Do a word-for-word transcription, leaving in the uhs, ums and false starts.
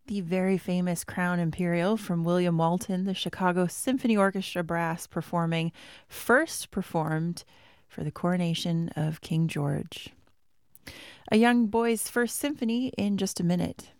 the very famous Crown Imperial from William Walton, the Chicago Symphony Orchestra Brass performing, first performed for the coronation of King George. A Young Boy's First Symphony in just a minute.